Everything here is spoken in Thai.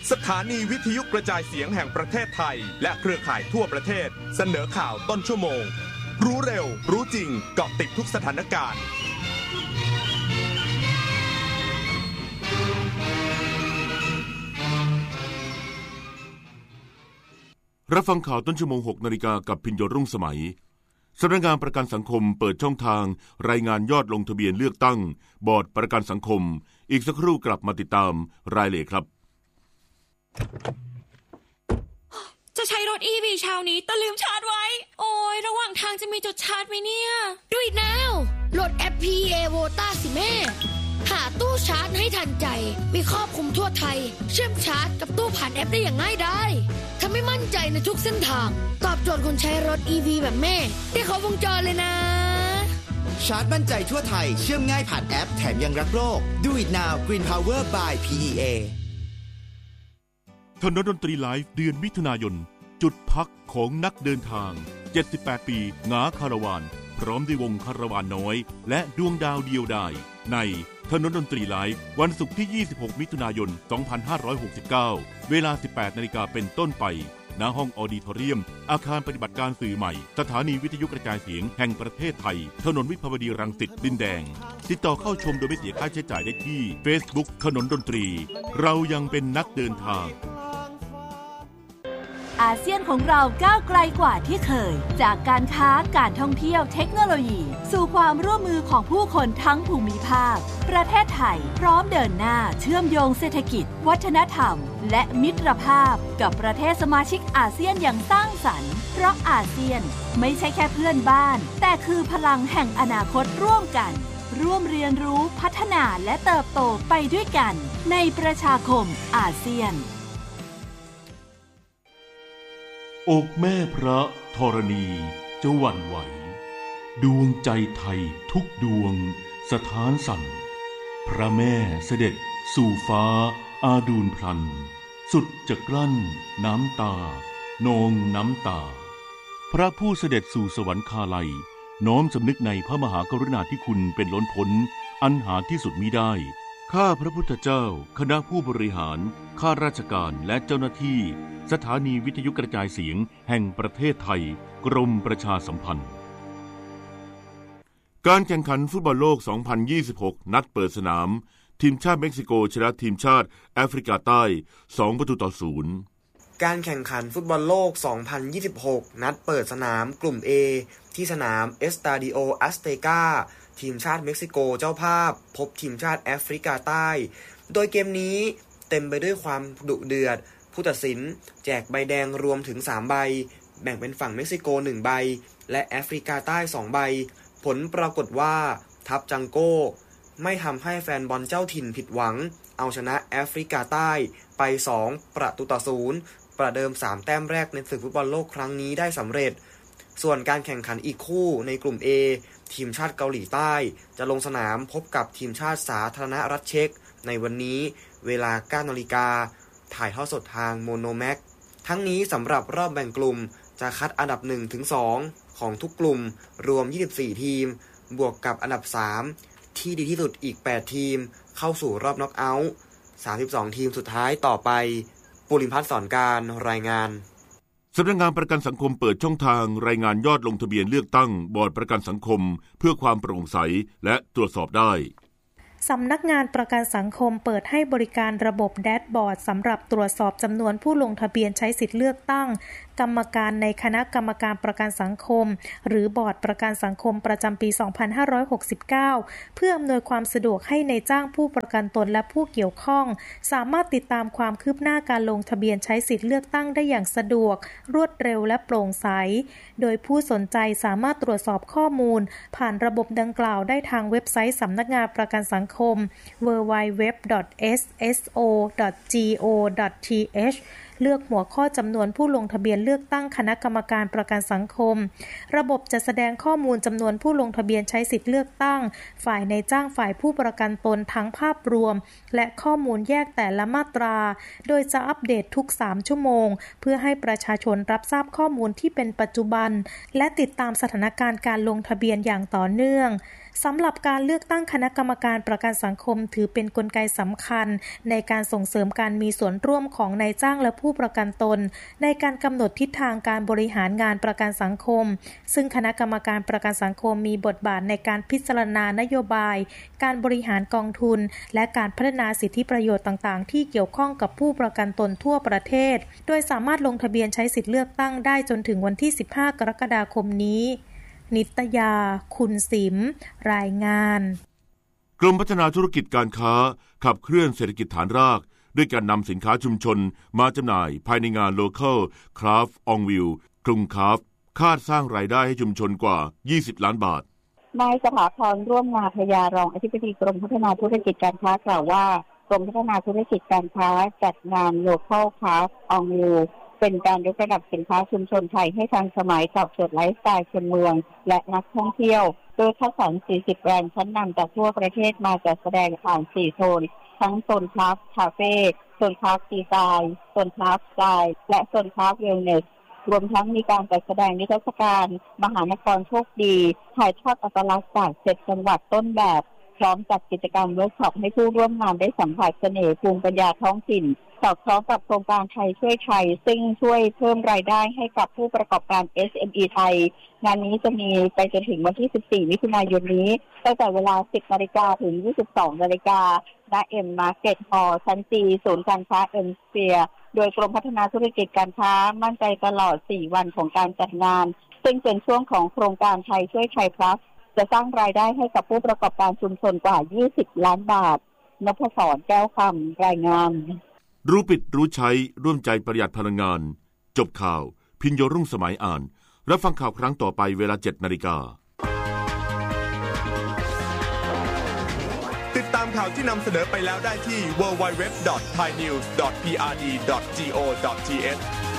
สถานีวิทยุกระจายเสียงแห่งประเทศไทยและเครือข่ายทั่วประเทศเสนอข่าวต้นชั่วโมงรู้เร็วรู้จริงเกาะติดทุกสถานการณ์รับฟังข่าวต้นชั่วโมง 6 นาฬิกากับพิญโยรุ่งสมัยสำนักงานประกันสังคมเปิดช่องทางรายงานยอดลงทะเบียนเลือกตั้งบอร์ดประกันสังคมอีกสักครู่กลับมาติดตามรายละเอียดครับจะใช้รถ EV เช้านี้แต่ลืมชาร์จไว้โอ้ยระหว่างทางจะมีจุดชาร์จไหมเนี่ย Do it now โหลดแอป PEA Vota สิแม่หาตู้ชาร์จให้ทันใจมีครอบคลุมทั่วไทยเชื่อมชาร์จกับตู้ผ่านแอปได้อย่างง่ายดายทำให้มั่นใจในทุกเส้นทางตอบโจทย์คนใช้รถ EV แบบแม่ได้ครบวงจรเลยนะชาร์จมั่นใจทั่วไทยเชื่อมง่ายผ่านแอปแถมยังรักโลก Do it now Green Power by PEA ถนนดนตรีไลฟ์เดือนมิถุนายนจุดพักของนักเดินทาง78ปีหงาคาราวานพร้อมด้วยวงคาราวานน้อยและดวงดาวเดียวดายในถนนดนตรีไลฟ์วันศุกร์ที่26มิถุนายน2569เวลา 18 นาฬิกาเป็นต้นไปณห้องออดิทอเรียมอาคารปฏิบัติการสื่อใหม่สถานีวิทยุกระจายเสียงแห่งประเทศไทยถนนวิภาวดีรังสิตดินแดงติดต่อเข้าชมโดยไม่เสียค่าใช้จ่ายได้ที่ Facebook ถนนดนตรีเรายังเป็นนักเดินทางอาเซียนของเราก้าวไกลกว่าที่เคยจากการค้าการท่องเที่ยวเทคโนโลยีสู่ความร่วมมือของผู้คนทั้งภูมิภาคประเทศไทยพร้อมเดินหน้าเชื่อมโยงเศรษฐกิจวัฒนธรรมและมิตรภาพกับประเทศสมาชิกอาเซียนอย่างสร้างสรรค์เพราะอาเซียนไม่ใช่แค่เพื่อนบ้านแต่คือพลังแห่งอนาคตร่วมกันร่วมเรียนรู้พัฒนาและเติบโตไปด้วยกันในประชาคมอาเซียนอกแม่พระธรณีจะหวั่นไหวดวงใจไทยทุกดวงสถานสั่นพระแม่เสด็จสู่ฟ้าอาดูลพลันสุดจะกลั้นน้ำตานองน้ำตาพระผู้เสด็จสู่สวรรคาลัยน้อมสำนึกในพระมหากรุณาธิคุณเป็นล้นพ้นอันหาที่สุดมิได้ข้าพระพุทธเจ้าคณะผู้บริหารข้าราชการและเจ้าหน้าที่สถานีวิทยุกระจายเสียงแห่งประเทศไทยกรมประชาสัมพันธ์การแข่งขันฟุตบอลโลก 2026 นัดเปิดสนามทีมชาติเม็กซิโกชนะทีมชาติแอฟริกาใต้ 2-0 การแข่งขันฟุตบอลโลก 2026 นัดเปิดสนามกลุ่ม A ที่สนามเอสตาดิโออัสเตกาทีมชาติเม็กซิโกเจ้าภาพพบทีมชาติแอฟริกาใต้โดยเกมนี้เต็มไปด้วยความดุเดือดผู้ตัดสินแจกใบแดงรวมถึง3ใบแบ่งเป็นฝั่งเม็กซิโก1ใบและแอฟริกาใต้2ใบผลปรากฏว่าทัพจังโก้ไม่ทำให้แฟนบอลเจ้าถิ่นผิดหวังเอาชนะแอฟริกาใต้ไป2-0ประเดิม3แต้มแรกในศึกฟุตบอลโลกครั้งนี้ได้สำเร็จส่วนการแข่งขันอีกคู่ในกลุ่ม A ทีมชาติเกาหลีใต้จะลงสนามพบกับทีมชาติสาธารณรัฐเช็กในวันนี้เวลา 9 นาฬิกาถ่ายทอดสดทางโมโนแม็กทั้งนี้สำหรับรอบแบ่งกลุ่มจะคัดอันดับ 1-2 ของทุกกลุ่มรวม24ทีมบวกกับอันดับ3ที่ดีที่สุดอีก8ทีมเข้าสู่รอบน็อกเอาท์32ทีมสุดท้ายต่อไปปุริพัฒน์สอนการรายงานสำนักงานประกันสังคมเปิดช่องทางรายงานยอดลงทะเบียนเลือกตั้งบอร์ดประกันสังคมเพื่อความโปร่งใสและตรวจสอบได้สำนักงานประกันสังคมเปิดให้บริการระบบแดชบอร์ดสำหรับตรวจสอบจำนวนผู้ลงทะเบียนใช้สิทธิเลือกตั้งกรรมการในคณะกรรมการประกันสังคมหรือบอร์ดประกันสังคมประจำปี 2569 เพื่ออำนวยความสะดวกให้ในจ้างผู้ประกันตนและผู้เกี่ยวข้องสามารถติดตามความคืบหน้าการลงทะเบียนใช้สิทธิเลือกตั้งได้อย่างสะดวกรวดเร็วและโปร่งใสโดยผู้สนใจสามารถตรวจสอบข้อมูลผ่านระบบดังกล่าวได้ทางเว็บไซต์สำนักงานประกันสังคม www.sso.go.th เลือกหัวข้อจำนวนผู้ลงทะเบียนเลือกตั้งคณะกรรมการประกันสังคมระบบจะแสดงข้อมูลจำนวนผู้ลงทะเบียนใช้สิทธิเลือกตั้งฝ่ายนายจ้างฝ่ายผู้ประกันตนทั้งภาพรวมและข้อมูลแยกแต่ละมาตราโดยจะอัปเดตทุก3ชั่วโมงเพื่อให้ประชาชนรับทราบข้อมูลที่เป็นปัจจุบันและติดตามสถานการณ์การลงทะเบียนอย่างต่อเนื่องสำหรับการเลือกตั้งคณะกรรมการประกันสังคมถือเป็นกลไกสำคัญในการส่งเสริมการมีส่วนร่วมของนายจ้างและผู้ประกันตนในการกำหนดทิศทางการบริหารงานประกันสังคมซึ่งคณะกรรมการประกันสังคมมีบทบาทในการพิจารณานโยบายการบริหารกองทุนและการพัฒนาสิทธิประโยชน์ต่างๆที่เกี่ยวข้องกับผู้ประกันตนทั่วประเทศโดยสามารถลงทะเบียนใช้สิทธิเลือกตั้งได้จนถึงวันที่15กรกฎาคมนี้นิตยาคุณสิมรายงานกรมพัฒนาธุรกิจการค้าขับเคลื่อนเศรษฐกิจฐานรากด้วยการนำสินค้าชุมชนมาจำหน่ายภายในงาน Local Craft on Wheel กรุงคราฟคาดสร้างรายได้ให้ชุมชนกว่า20ล้านบาทนายสถาพรร่วมนาพยารองอธิบดีกรมพัฒนาธุรกิจการค้ากล่าวว่ากรมพัฒนาธุรกิจการค้าจัดงาน Local Craft on Wheelเป็นการยกระดับสินค้าชุมชนไทยให้ทันสมัยตอบโจทย์ไลฟ์สไตล์คนเมืองและนักท่องเที่ยวโดยคัดสรร40แบรนด์ชั้นนำจากทั่วประเทศมาจัดแสดงผ่าน4โซนทั้งโซนคราฟคาเฟ่โซนคราฟดีไซน์โซนคราฟสไตล์และโซนคราฟเวลเนสรวมทั้งมีการจัดแสดงนิทรรศการมหานครโชคดีถ่ายทอดอัตลักษณ์จาก7จังหวัดต้นแบบพร้อมจัดกิจกรรมเวิร์คช็อปให้ผู้ร่วมงานได้สัมผัสเสน่ห์ภูมิปัญญาท้องถิ่นสอดคล้องกับโครงการไทยช่วยไทยซึ่งช่วยเพิ่มรายได้ให้กับผู้ประกอบการ SME ไทยงานนี้จะมีไปจนถึงวันที่14มิถุนายนนี้ตั้งแต่เวลา 10 นาฬิกาถึง 22 นาฬิกาณ M Market Hall ชั้น G ศูนย์การค้า M Sphere โดยกรมพัฒนาธุรกิจการค้ามั่นใจตลอด4วันของการจัดงานซึ่งเป็นช่วงของโครงการไทยช่วยไทย Plus จะสร้างรายได้ให้กับผู้ประกอบการชุมชนกว่า20ล้านบาทนพศรแก้วคำรายงานรู้ปิดรู้ใช้ร่วมใจประหยัดพลังงานจบข่าวพิญโยรุ่งสมัยอ่านรับฟังข่าวครั้งต่อไปเวลา 7 นาฬิกาติดตามข่าวที่นำเสนอไปแล้วได้ที่ www.thainews.prd.go.th